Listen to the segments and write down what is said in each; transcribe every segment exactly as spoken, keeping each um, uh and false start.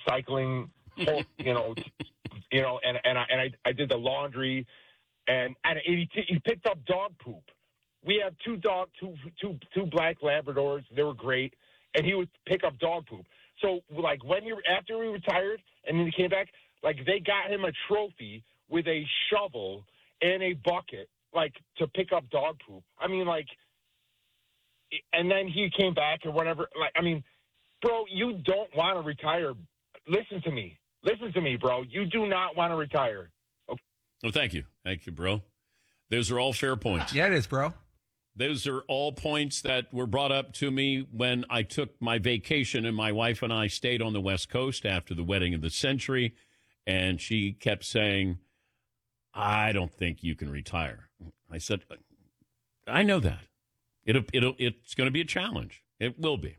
recycling, you know, you know, and and I and I, I did the laundry, and and he, he picked up dog poop. We have two dog, two two two black Labradors. They were great, and he would pick up dog poop. So like when you after we retired, and then he came back, like they got him a trophy with a shovel and a bucket, like to pick up dog poop. I mean, like, and then he came back or whatever. Like, I mean, bro, you don't want to retire. Listen to me. Listen to me, bro. You do not want to retire. Okay. Well, thank you. Thank you, bro. Those are all fair points. Yeah, it is, bro. Those are all points that were brought up to me when I took my vacation, and my wife and I stayed on the West Coast after the wedding of the century, and she kept saying, I don't think you can retire. I said, I know that. It'll, it'll, it's going to be a challenge. It will be.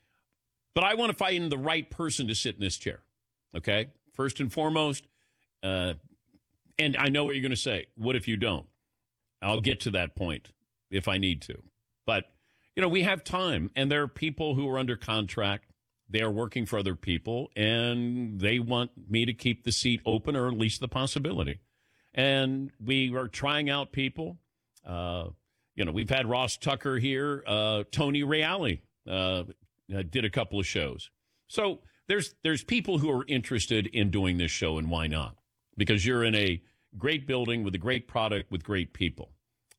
But I want to find the right person to sit in this chair, okay? First and foremost, uh, and I know what you're going to say. What if you don't? I'll get to that point if I need to. But, you know, we have time, and there are people who are under contract. They are working for other people, and they want me to keep the seat open, or at least the possibility. And we are trying out people. Uh, you know, we've had Ross Tucker here. Uh, Tony Reale uh, did a couple of shows. So there's there's people who are interested in doing this show, and why not? Because you're in a great building with a great product with great people.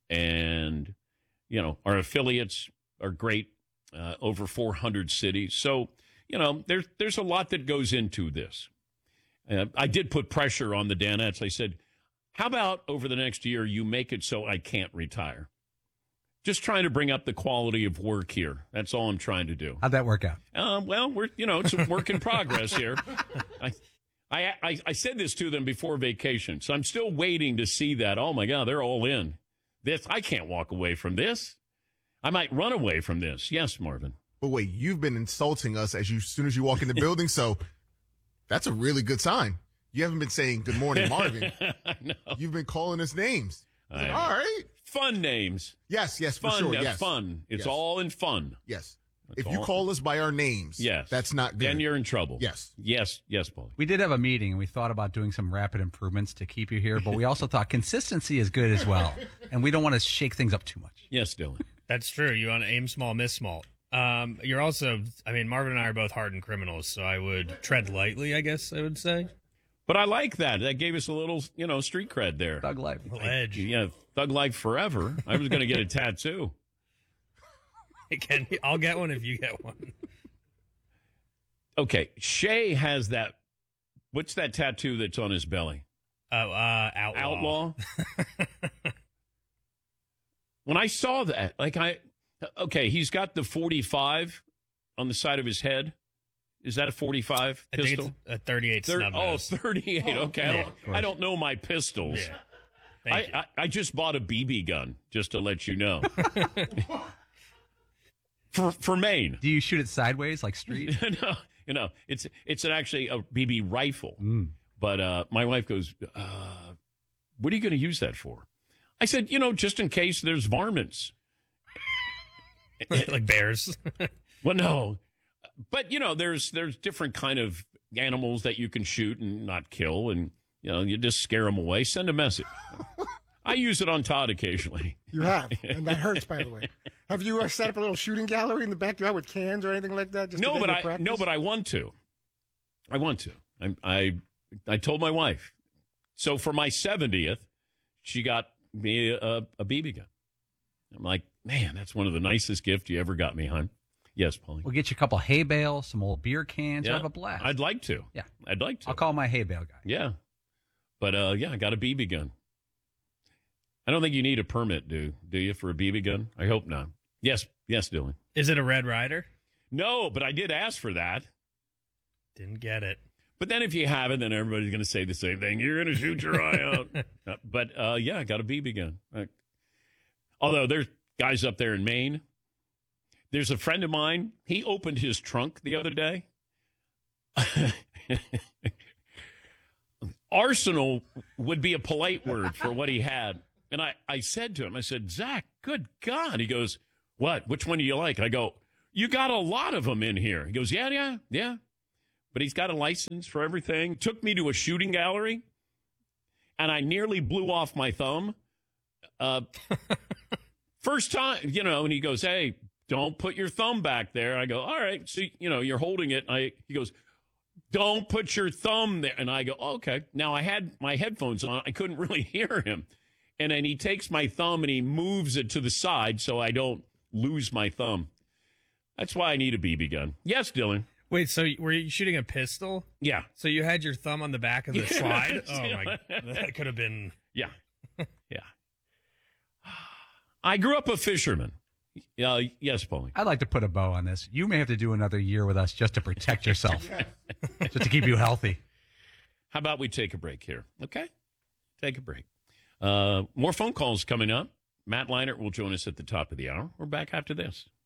And, you know, our affiliates are great, uh, over four hundred cities. So, you know, there's, there's a lot that goes into this. Uh, I did put pressure on the Danettes. I said, how about over the next year you make it so I can't retire? Just trying to bring up the quality of work here. That's all I'm trying to do. How'd that work out? Uh, well, we're you know, it's a work in progress here. I, I, I, I said this to them before vacation, so I'm still waiting to see that. Oh, my God, they're all in. This I can't walk away from this. I might run away from this. Yes, Marvin. But wait, you've been insulting us as you as soon as you walk in the building, so that's a really good sign. You haven't been saying good morning, Marvin. No. You've been calling us names. I Like, all right. Fun names. Yes, yes, Fun, for sure. uh, Yes. fun. It's Yes. all in fun. Yes. That's if you all. call us by our names, Yes. that's not good. Then you're in trouble. Yes. Yes, yes, Paulie. We did have a meeting, and we thought about doing some rapid improvements to keep you here, but we also thought consistency is good as well, and we don't want to shake things up too much. Yes, Dylan. That's true. You want to aim small, miss small. Um, you're also, I mean, Marvin and I are both hardened criminals, so I would tread lightly, I guess I would say. But I like that. That gave us a little, you know, street cred there. Thug life. Edge. Yeah, thug life forever. I was going to get a tattoo. Can, I'll get one if you get one. Okay, Shay has that. What's that tattoo that's on his belly? Oh, uh, outlaw. Outlaw? When I saw that, like I, okay, he's got the forty-five on the side of his head. Is that a forty-five I pistol? think it's a thirty-eight Thir- snub oh, nose. thirty-eight. Okay, I, Yeah, don't, I don't know my pistols. Yeah. Thank I, you. I, I just bought a B B gun, just to let you know. for for Maine. Do you shoot it sideways like street? No, you know, it's it's an actually a B B rifle. Mm. But uh, my wife goes, uh, what are you going to use that for? I said, you know, just in case there's varmints. Like bears. Well, no. But, you know, there's there's different kind of animals that you can shoot and not kill. And, you know, you just scare them away. Send a message. I use it on Todd occasionally. You have, and that hurts, by the way. Have you uh, set up a little shooting gallery in the backyard with cans or anything like that? Just No, to get but your I practice? no, but I want to. I want to. I I I told my wife. So for my seventieth, she got me a, a B B gun. I'm like, man, that's one of the nicest gifts you ever got me, hon. Yes, Paulie. We'll get you a couple hay bales, some old beer cans. Yeah. You'll have a blast. I'd like to. Yeah. I'd like to. I'll call my hay bale guy. Yeah. But, uh, yeah, I got a B B gun. I don't think you need a permit, do do you, for a B B gun? I hope not. Yes. Yes, Dylan. Is it a Red Ryder? No, but I did ask for that. Didn't get it. But then if you have it, then everybody's going to say the same thing. You're going to shoot your eye out. Uh, but, uh, yeah, I got a B B gun. Uh, although there's guys up there in Maine. There's a friend of mine. He opened his trunk the other day. Arsenal would be a polite word for what he had. And I, I said to him, I said, Zach, good God. He goes, what? Which one do you like? I go, you got a lot of them in here. He goes, yeah, yeah, yeah. but he's got a license for everything. Took me to a shooting gallery, and I nearly blew off my thumb. Uh, first time, you know, and he goes, hey, don't put your thumb back there. I go, all right. So, you know, you're holding it. I, he goes, don't put your thumb there. And I go, oh, okay. Now, I had my headphones on. I couldn't really hear him. And then he takes my thumb and he moves it to the side so I don't lose my thumb. That's why I need a B B gun. Yes, Dylan. Wait, so were you shooting a pistol? Yeah. So you had your thumb on the back of the Yes. slide? Oh, my. That could have been. Yeah. Yeah. I grew up a fisherman. Uh, yes, Paulie. I'd like to put a bow on this. You may have to do another year with us just to protect yourself, just to keep you healthy. How about we take a break here? Okay. Take a break. Uh, more phone calls coming up. Matt Leinart will join us at the top of the hour. We're back after this.